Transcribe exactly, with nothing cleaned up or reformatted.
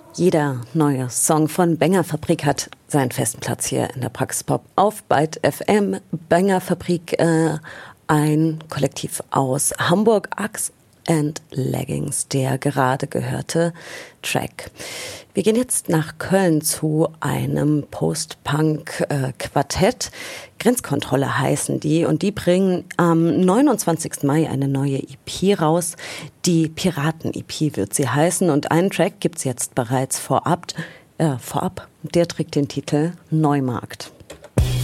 Jeder neue Song von Banger Fabrik hat seinen festen Platz hier in der Praxis Pop auf Byte F M. Banger Fabrik, äh, ein Kollektiv aus Hamburg, Axe and Leggings, der gerade gehörte Track. Wir gehen jetzt nach Köln zu einem Post-Punk-Quartett. Grenzkontrolle heißen die und die bringen am neunundzwanzigsten Mai eine neue E P raus. Die Piraten-E P wird sie heißen und einen Track gibt's jetzt bereits vorab. Äh, vorab. Der trägt den Titel Neumarkt.